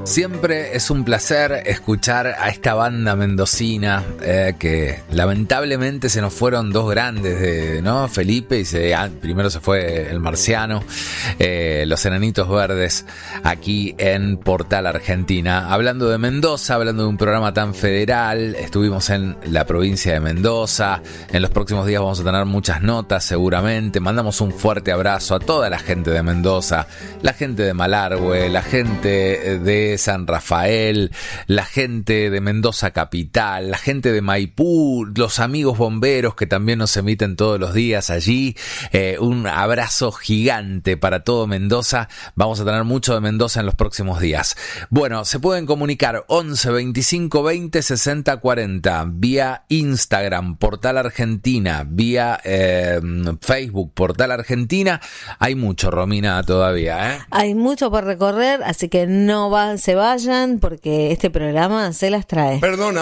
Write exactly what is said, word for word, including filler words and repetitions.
Siempre es un placer escuchar a esta banda mendocina eh, que lamentablemente se nos fueron dos grandes, de, ¿no? Felipe y se, ah, primero se fue el Marciano, eh, los Enanitos Verdes aquí en Portal Argentina. Hablando de Mendoza, hablando de un programa tan federal, estuvimos en la provincia de Mendoza. En los próximos días vamos a tener muchas notas seguramente. Mandamos un fuerte abrazo a toda la gente de Mendoza, la gente de Malargüe, la gente de San Rafael, la gente de Mendoza Capital, la gente de Maipú, los amigos bomberos que también nos emiten todos los días allí. Eh, un abrazo gigante para todo Mendoza. Vamos a tener mucho de Mendoza en los próximos días. Bueno, se pueden comunicar once veinticinco veinte sesenta cuarenta vía Instagram, Portal Argentina, vía eh, Facebook, Portal Argentina. Hay mucho, Romina, todavía, ¿eh? Hay mucho por recorrer, así que no va, se vayan porque este programa se las trae. Perdona.